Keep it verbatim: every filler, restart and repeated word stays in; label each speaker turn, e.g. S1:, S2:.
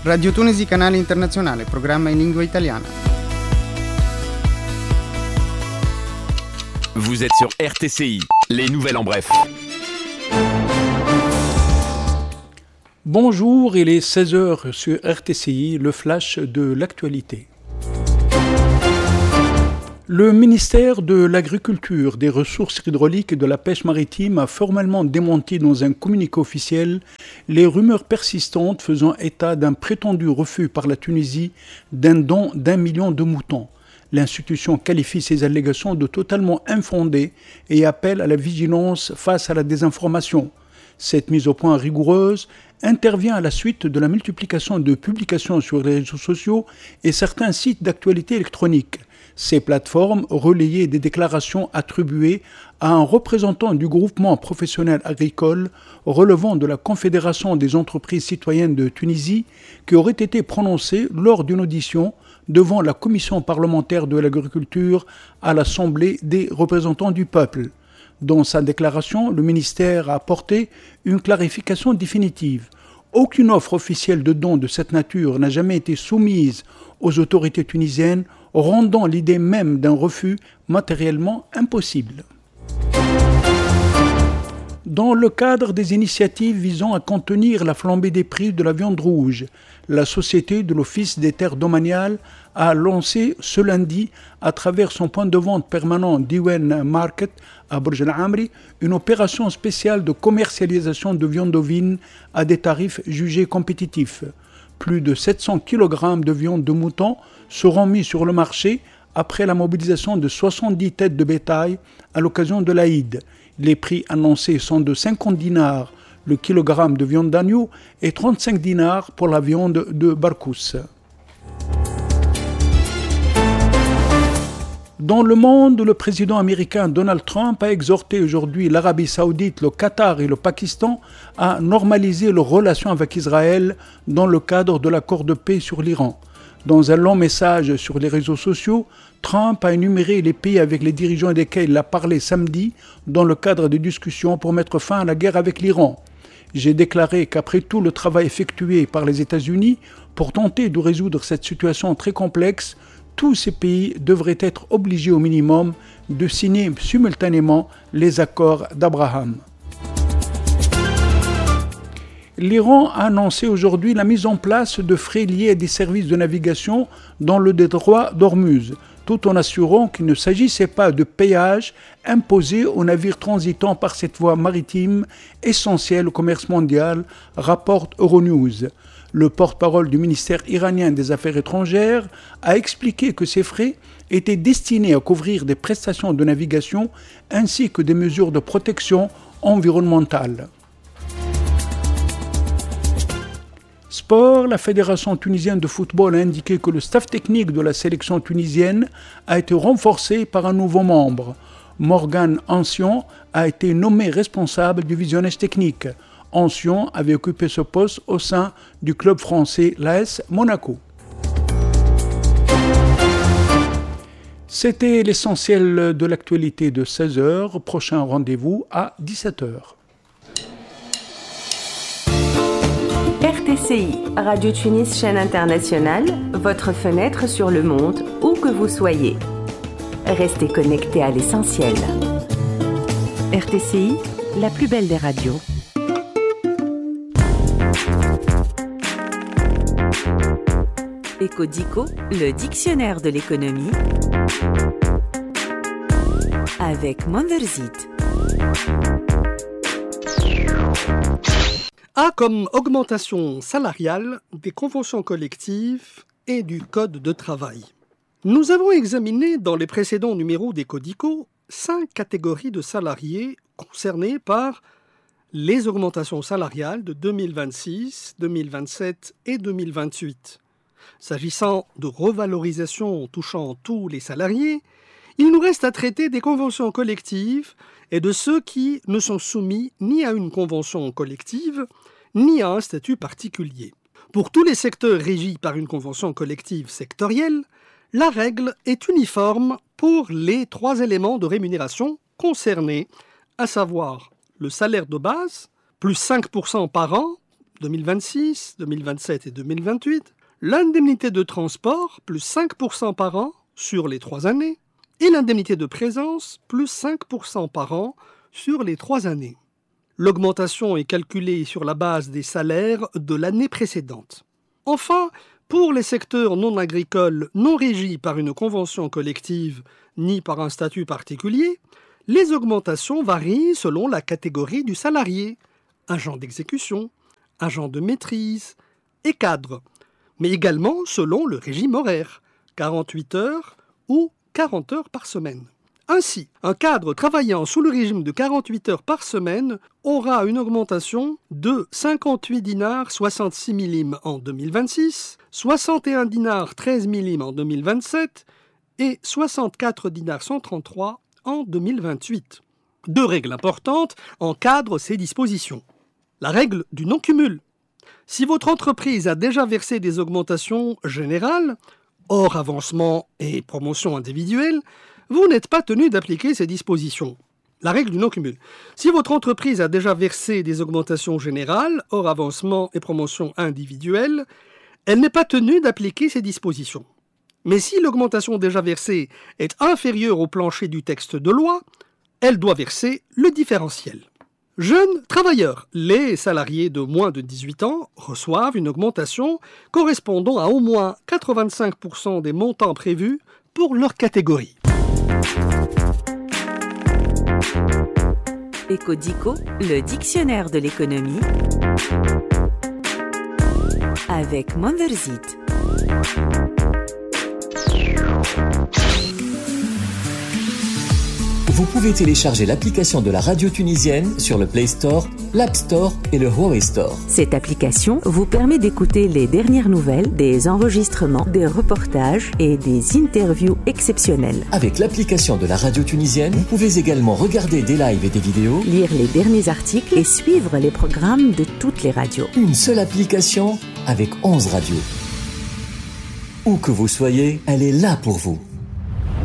S1: Radio Tunisi Canale Internazionale, programma in lingua italiana.
S2: Vous êtes sur R T C I, les nouvelles en bref.
S3: Bonjour, il est seize heures sur R T C I, le flash de l'actualité. Le ministère de l'Agriculture, des Ressources hydrauliques et de la Pêche maritime a formellement démenti dans un communiqué officiel les rumeurs persistantes faisant état d'un prétendu refus par la Tunisie d'un don d'un million de moutons. L'institution qualifie ces allégations de totalement infondées et appelle à la vigilance face à la désinformation. Cette mise au point rigoureuse intervient à la suite de la multiplication de publications sur les réseaux sociaux et certains sites d'actualité électronique. Ces plateformes relayaient des déclarations attribuées à un représentant du groupement professionnel agricole relevant de la Confédération des entreprises citoyennes de Tunisie qui aurait été prononcées lors d'une audition devant la commission parlementaire de l'agriculture à l'Assemblée des représentants du peuple. Dans sa déclaration, le ministère a apporté une clarification définitive. Aucune offre officielle de don de cette nature n'a jamais été soumise aux autorités tunisiennes, rendant l'idée même d'un refus matériellement impossible. Dans le cadre des initiatives visant à contenir la flambée des prix de la viande rouge, la Société de l'Office des terres domaniales a lancé ce lundi, à travers son point de vente permanent Diwan Market à Burj Al Amri, une opération spéciale de commercialisation de viande ovine à des tarifs jugés compétitifs. Plus de sept cents kilogrammes de viande de mouton seront mis sur le marché après la mobilisation de soixante-dix têtes de bétail à l'occasion de l'Aïd. Les prix annoncés sont de cinquante dinars le kilogramme de viande d'agneau et trente-cinq dinars pour la viande de barcous. Dans le monde, le président américain Donald Trump a exhorté aujourd'hui l'Arabie Saoudite, le Qatar et le Pakistan à normaliser leurs relations avec Israël dans le cadre de l'accord de paix sur l'Iran. Dans un long message sur les réseaux sociaux, Trump a énuméré les pays avec les dirigeants desquels il a parlé samedi dans le cadre des discussions pour mettre fin à la guerre avec l'Iran. J'ai déclaré qu'après tout le travail effectué par les États-Unis pour tenter de résoudre cette situation très complexe, tous ces pays devraient être obligés au minimum de signer simultanément les accords d'Abraham. L'Iran a annoncé aujourd'hui la mise en place de frais liés à des services de navigation dans le détroit d'Ormuz, tout en assurant qu'il ne s'agissait pas de péages imposés aux navires transitant par cette voie maritime essentielle au commerce mondial, rapporte Euronews. Le porte-parole du ministère iranien des Affaires étrangères a expliqué que ces frais étaient destinés à couvrir des prestations de navigation ainsi que des mesures de protection environnementale. Sport, la Fédération tunisienne de football a indiqué que le staff technique de la sélection tunisienne a été renforcé par un nouveau membre. Morgan Ancion a été nommé responsable du visionnage technique. Ancion avait occupé ce poste au sein du club français l'A S Monaco. C'était l'essentiel de l'actualité de seize heures. Prochain rendez-vous à dix-sept heures.
S4: R T C I, Radio Tunis, chaîne internationale, votre fenêtre sur le monde, où que vous soyez. Restez connectés à l'essentiel. R T C I, la plus belle des radios. Ecodico, le dictionnaire de l'économie, avec Monderzit.
S5: A comme augmentation salariale des conventions collectives et du code de travail. Nous avons examiné dans les précédents numéros d'Ecodico cinq catégories de salariés concernés par les augmentations salariales de deux mille vingt-six, deux mille vingt-sept et deux mille vingt-huit. S'agissant de revalorisation touchant tous les salariés, il nous reste à traiter des conventions collectives et de ceux qui ne sont soumis ni à une convention collective, ni à un statut particulier. Pour tous les secteurs régis par une convention collective sectorielle, la règle est uniforme pour les trois éléments de rémunération concernés, à savoir le salaire de base, plus cinq pour cent par an, deux mille vingt-six, deux mille vingt-sept et deux mille vingt-huit, l'indemnité de transport, plus cinq pour cent par an sur les trois années, et l'indemnité de présence, plus cinq pour cent par an sur les trois années. L'augmentation est calculée sur la base des salaires de l'année précédente. Enfin, pour les secteurs non agricoles non régis par une convention collective ni par un statut particulier, les augmentations varient selon la catégorie du salarié, agent d'exécution, agent de maîtrise et cadre, mais également selon le régime horaire, quarante-huit heures ou quarante heures par semaine. Ainsi, un cadre travaillant sous le régime de quarante-huit heures par semaine aura une augmentation de cinquante-huit dinars soixante-six millim en deux mille vingt-six, soixante et un dinars treize millim en deux mille vingt-sept et soixante-quatre dinars cent trente-trois en deux mille vingt-huit. Deux règles importantes encadrent ces dispositions. La règle du non-cumul. Si votre entreprise a déjà versé des augmentations générales, hors avancement et promotion individuelle, vous n'êtes pas tenu d'appliquer ces dispositions. La règle du non-cumul. Si votre entreprise a déjà versé des augmentations générales, hors avancement et promotion individuelle, elle n'est pas tenue d'appliquer ces dispositions. Mais si l'augmentation déjà versée est inférieure au plancher du texte de loi, elle doit verser le différentiel. Jeunes travailleurs, les salariés de moins de dix-huit ans reçoivent une augmentation correspondant à au moins quatre-vingt-cinq pour cent des montants prévus pour leur catégorie.
S4: Ecodico, le dictionnaire de l'économie, avec Monderzit.
S6: Vous pouvez télécharger l'application de la radio tunisienne sur le Play Store, l'App Store et le Huawei Store.
S4: Cette application vous permet d'écouter les dernières nouvelles, des enregistrements, des reportages et des interviews exceptionnelles.
S6: Avec l'application de la radio tunisienne, vous pouvez également regarder des lives et des vidéos,
S4: lire les derniers articles et suivre les programmes de toutes les radios.
S6: Une seule application avec onze radios. Où que vous soyez, elle est là pour vous.